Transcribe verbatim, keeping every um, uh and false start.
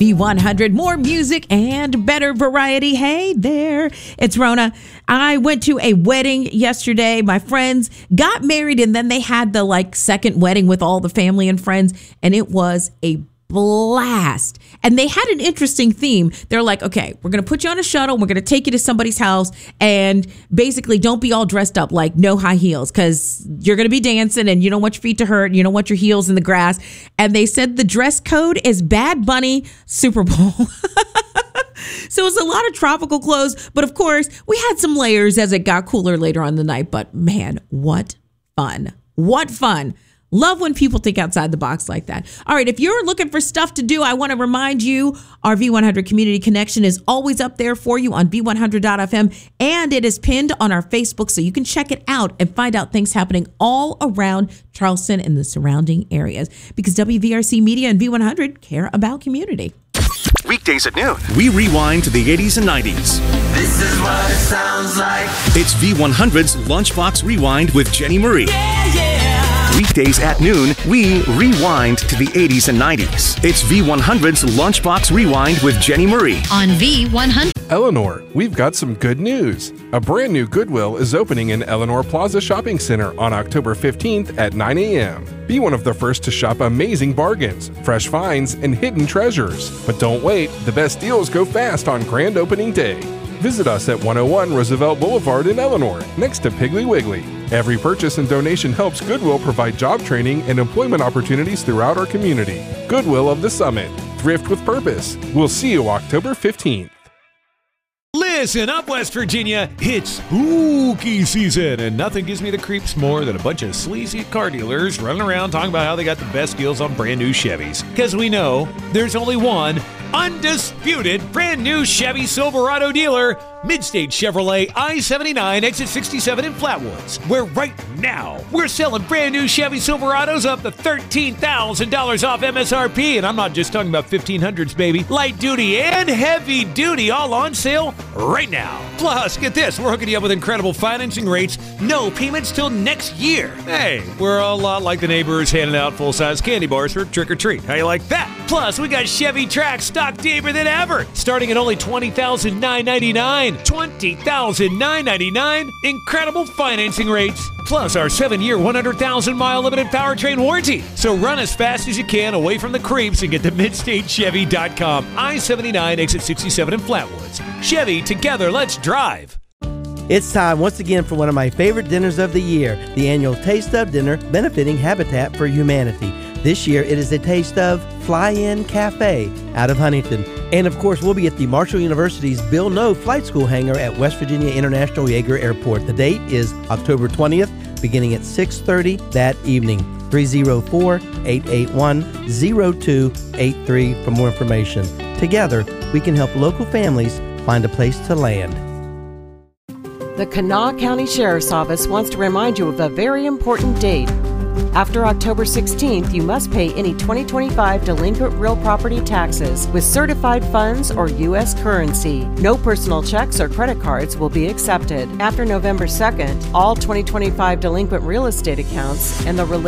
B one hundred, more music and better variety. Hey there, it's Rona. I went to a wedding yesterday. My friends got married and then they had the like second wedding with all the family and friends, and it was a blast. And they had an interesting theme. They're like, okay, we're going to put you on a shuttle. We're going to take you to somebody's house, and basically don't be all dressed up like no high heels, because you're going to be dancing and you don't want your feet to hurt. You don't want your heels in the grass. And they said the dress code is Bad Bunny Super Bowl. So it's a lot of tropical clothes. But of course, we had some layers as it got cooler later on in the night. But man, what fun. What fun. Love when people think outside the box like that. All right, if you're looking for stuff to do, I want to remind you our V one hundred Community Connection is always up there for you on B one hundred dot F M, and it is pinned on our Facebook, so you can check it out and find out things happening all around Charleston and the surrounding areas, because W V R C Media and V one hundred care about community. Weekdays at noon, we rewind to the eighties and nineties. This is what it sounds like. It's V one hundred's Lunchbox Rewind with Jenny Marie. Yeah, yeah. Weekdays at noon, we rewind to the eighties and nineties. It's V one hundred's Lunchbox Rewind with Jenny Marie on V one hundred. Eleanor, we've got some good news. A brand new Goodwill is opening in Eleanor Plaza Shopping Center on October fifteenth at nine a.m. Be one of the first to shop amazing bargains, fresh finds, and hidden treasures. But don't wait, the best deals go fast on grand opening day. Visit us at one oh one Roosevelt Boulevard in Eleanor, next to Piggly Wiggly. Every purchase and donation helps Goodwill provide job training and employment opportunities throughout our community. Goodwill of the Summit. Thrift with purpose. We'll see you October fifteenth. Listen up, West Virginia. It's spooky season, and nothing gives me the creeps more than a bunch of sleazy car dealers running around talking about how they got the best deals on brand new Chevys. Because we know there's only one undisputed brand new Chevy Silverado dealer, Midstate Chevrolet I seventy-nine, exit sixty-seven in Flatwoods, where right now we're selling brand new Chevy Silverados up to thirteen thousand dollars off M S R P. And I'm not just talking about fifteen hundreds, baby. Light duty and heavy duty all on sale right now. Plus, get this, we're hooking you up with incredible financing rates, no payments till next year. Hey, we're a lot like the neighbors handing out full-size candy bars for trick-or-treat. How you like that? Plus, we got Chevy Trax stock deeper than ever, starting at only twenty thousand nine hundred ninety-nine dollars. twenty thousand nine hundred ninety-nine dollars. Incredible financing rates. Plus our seven-year, one hundred thousand mile limited powertrain warranty. So run as fast as you can away from the creeps and get to midstate chevy dot com. I seventy-nine, exit sixty-seven in Flatwoods. Chevy, together, let's drive. It's time once again for one of my favorite dinners of the year, the annual Taste of Dinner benefiting Habitat for Humanity. This year, it is a Taste of Fly-In Cafe out of Huntington. And of course, we'll be at the Marshall University's Bill Noe Flight School hangar at West Virginia International Yeager Airport. The date is October twentieth, beginning at six thirty that evening. three oh four, eight eight one, oh two eight three for more information. Together, we can help local families find a place to land. The Kanawha County Sheriff's Office wants to remind you of a very important date. After October sixteenth, you must pay any twenty twenty-five delinquent real property taxes with certified funds or U S currency. No personal checks or credit cards will be accepted. After November second, all twenty twenty-five delinquent real estate accounts and the related